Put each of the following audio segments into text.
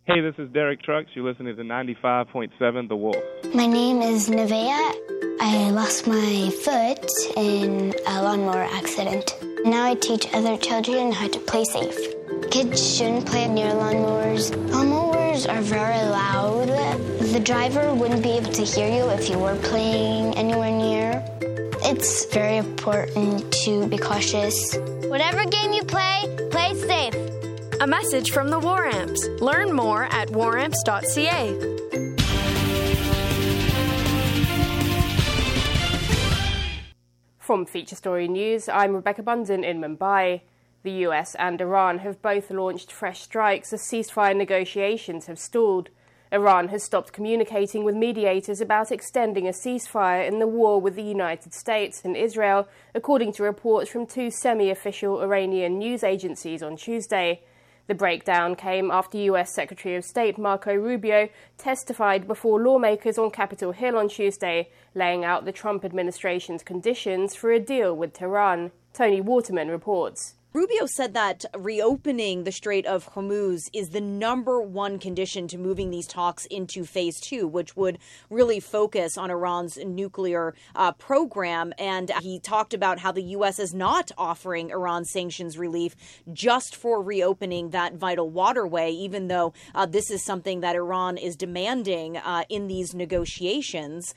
Hey, this is Derek Trucks. You're listening to 95.7 The Wolf. My name is Nevaeh. I lost my foot in a lawnmower accident. Now I teach other children how to play safe. Kids shouldn't play near lawnmowers. Lawnmowers are very loud. The driver wouldn't be able to hear you if you were playing anywhere near. It's very important to be cautious. Whatever game you play, play safe. A message from the War Amps. Learn more at waramps.ca. From Feature Story News, I'm Rebecca Bunden in Mumbai. The US and Iran have both launched fresh strikes as ceasefire negotiations have stalled. Iran has stopped communicating with mediators about extending a ceasefire in the war with the United States and Israel, according to reports from two semi-official Iranian news agencies on Tuesday. The breakdown came after US Secretary of State Marco Rubio testified before lawmakers on Capitol Hill on Tuesday, laying out the Trump administration's conditions for a deal with Tehran. Tony Waterman reports. Rubio said that reopening the Strait of Hormuz is the number one condition to moving these talks into phase two, which would really focus on Iran's nuclear program. And he talked about how the U.S. is not offering Iran sanctions relief just for reopening that vital waterway, even though this is something that Iran is demanding in these negotiations.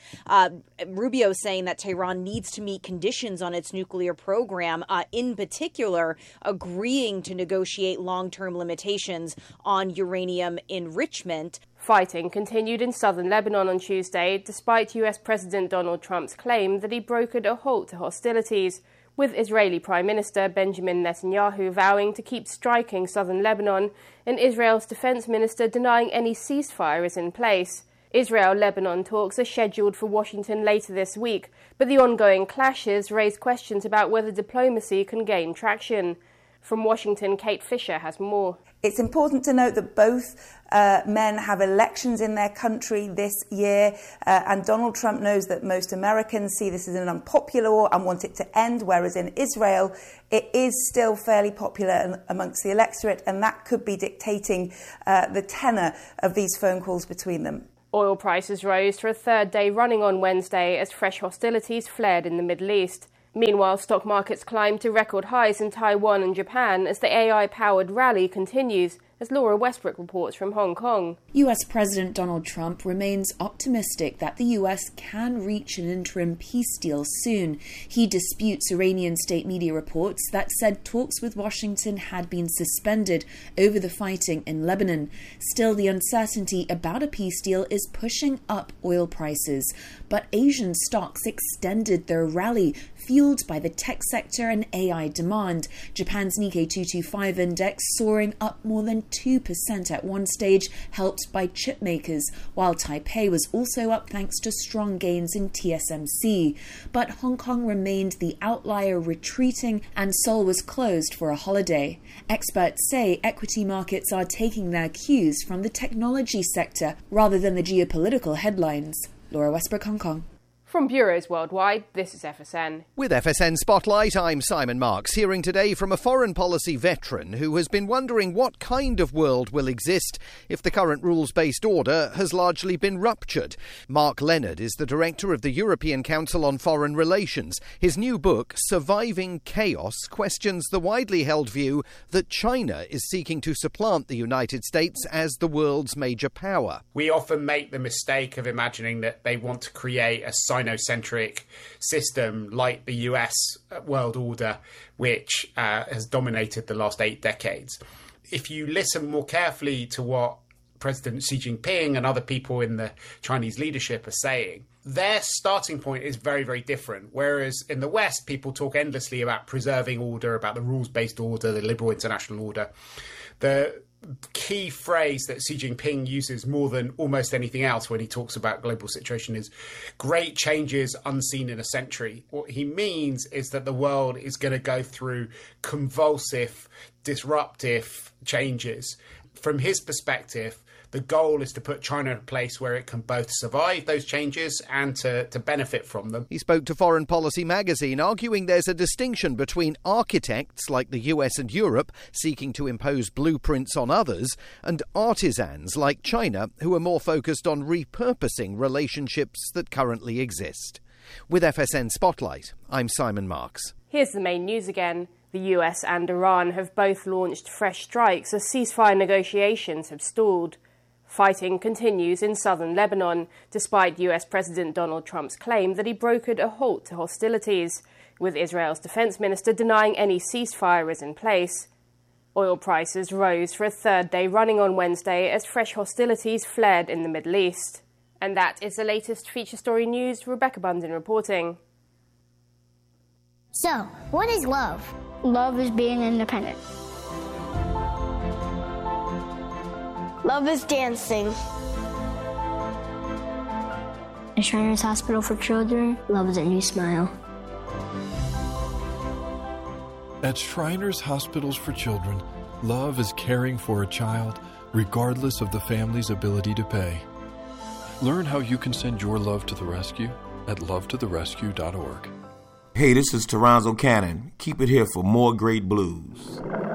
Rubio saying that Tehran needs to meet conditions on its nuclear program, in particular, agreeing to negotiate long-term limitations on uranium enrichment. Fighting continued in southern Lebanon on Tuesday, despite US President Donald Trump's claim that he brokered a halt to hostilities, with Israeli Prime Minister Benjamin Netanyahu vowing to keep striking southern Lebanon and Israel's defense minister denying any ceasefire is in place. Israel-Lebanon talks are scheduled for Washington later this week, but the ongoing clashes raise questions about whether diplomacy can gain traction. From Washington, Kate Fisher has more. It's important to note that both men have elections in their country this year, and Donald Trump knows that most Americans see this as an unpopular war and want it to end, whereas in Israel it is still fairly popular amongst the electorate, and that could be dictating the tenor of these phone calls between them. Oil prices rose for a third day running on Wednesday as fresh hostilities flared in the Middle East. Meanwhile, stock markets climbed to record highs in Taiwan and Japan as the AI-powered rally continues, as Laura Westbrook reports from Hong Kong. US President Donald Trump remains optimistic that the US can reach an interim peace deal soon. He disputes Iranian state media reports that said talks with Washington had been suspended over the fighting in Lebanon. Still, the uncertainty about a peace deal is pushing up oil prices. But Asian stocks extended their rally, fueled by the tech sector and AI demand. Japan's Nikkei 225 index soaring up more than 2% at one stage, helped by chip makers, while Taipei was also up thanks to strong gains in TSMC. But Hong Kong remained the outlier, retreating, and Seoul was closed for a holiday. Experts say equity markets are taking their cues from the technology sector rather than the geopolitical headlines. Laura Westbrook, Hong Kong. From bureaus worldwide, this is FSN. With FSN Spotlight, I'm Simon Marks, hearing today from a foreign policy veteran who has been wondering what kind of world will exist if the current rules-based order has largely been ruptured. Mark Leonard is the director of the European Council on Foreign Relations. His new book, Surviving Chaos, questions the widely held view that China is seeking to supplant the United States as the world's major power. We often make the mistake of imagining that they want to create a Sino-centric system like the US world order, which has dominated the last 8 decades. If you listen more carefully to what President Xi Jinping and other people in the Chinese leadership are saying, their starting point is very, very different. Whereas in the West, people talk endlessly about preserving order, about the rules-based order, the liberal international order. The key phrase that Xi Jinping uses more than almost anything else when he talks about global situation is great changes unseen in a century. What he means is that the world is going to go through convulsive, disruptive changes. From his perspective, the goal is to put China in a place where it can both survive those changes and to benefit from them. He spoke to Foreign Policy magazine, arguing there's a distinction between architects like the US and Europe seeking to impose blueprints on others and artisans like China who are more focused on repurposing relationships that currently exist. With FSN Spotlight, I'm Simon Marks. Here's the main news again. The US and Iran have both launched fresh strikes as ceasefire negotiations have stalled. Fighting continues in southern Lebanon, despite US President Donald Trump's claim that he brokered a halt to hostilities, with Israel's defense minister denying any ceasefire is in place. Oil prices rose for a third day running on Wednesday as fresh hostilities flared in the Middle East. And that is the latest feature story news. Rebecca Bundin reporting. So, what is love? Love is being independent. Love is dancing. At Shriners Hospital for Children, love is a new smile. At Shriners Hospitals for Children, love is caring for a child regardless of the family's ability to pay. Learn how you can send your love to the rescue at lovetotherescue.org. Hey, this is Toronzo Cannon. Keep it here for more great blues.